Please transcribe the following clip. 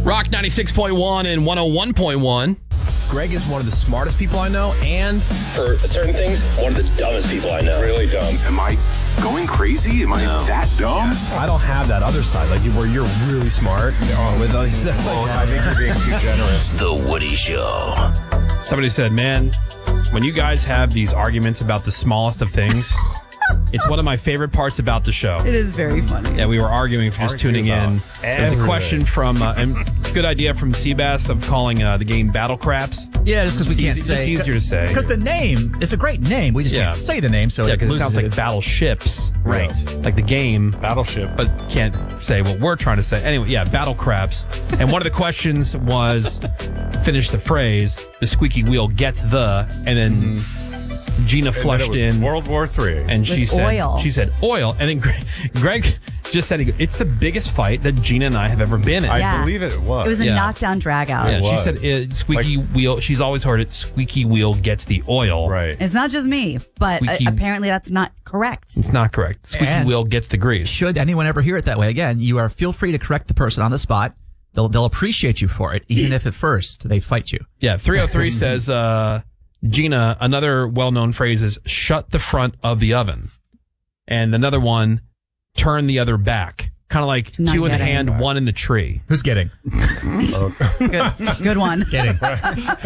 Rock 96.1 and 101.1. Greg is one of the smartest people I know, and For certain things, one of the dumbest people I know. Really dumb. Am I going crazy? Am I that dumb? I don't have that other side, like where you're really smart. With those, I think you're being too generous. The Woody Show. Somebody said, man, when you guys have these arguments about the smallest of things, it's one of my favorite parts about the show. It is very funny. Yeah, we were arguing for just tuning in. There's a question from, and good idea from Seabass of calling the game Battle Craps. Yeah, just because we can't say. It's easier to say. Because the name is a great name. We just can't say the name, so yeah, it because it loses sounds like battleships. Right. Like the game. Battleship. But can't say what we're trying to say. Anyway, yeah, Battle Craps. And one of the questions was, finish the phrase, the squeaky wheel gets the, and then Gina flushed in World War III. and she With said oil. she said oil, and then Greg just said it's the biggest fight that Gina and I have ever been in. I believe it was. It was a Yeah. knockdown drag out. Yeah, she was. said squeaky wheel. She's always heard it. Squeaky wheel gets the oil. Right. It's not just me, but Squeaky- apparently that's not correct. It's not correct. Squeaky And- wheel gets the grease. Should anyone ever hear it that way again, you are feel free to correct the person on the spot. They'll appreciate you for it, even if at first they fight you. Yeah, 303 says, Gina, another well-known phrase is shut the front of the oven. And another one, turn the other back. Kind of like Not two in the getting. hand, one in the tree. Who's getting? Good one. Getting.